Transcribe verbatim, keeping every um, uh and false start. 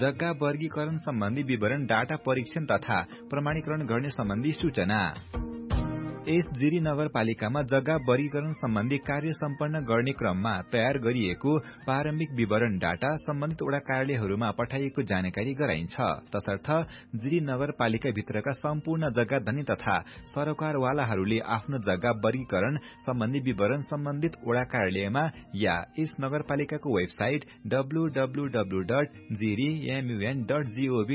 जग्गा वर्गीकरण सम्बन्धी विवरण डाटा परीक्षण तथा प्रमाणीकरण गर्ने सम्बन्धी सूचना। यस जिरी नगरपालिकामा जग्गा वर्गीकरण सम्बन्धी कार्य सम्पन्न गर्ने क्रममा तयार गरिएको प्रारम्भिक विवरण डाटा सम्बन्धित वडा कार्यालयहरूमा पठाइएको जानकारी गराइन्छ। तसर्थ जिरी नगरपालिका भित्रका सम्पूर्ण जग्गा धनी तथा सरोकारवालाहरूले आफ्नो जग्गा वर्गीकरण सम्बन्धी विवरण सम्बन्धित वडा कार्यालयमा या यस नगरपालिकाको website W W W dot Jiri एमयुएन dot gov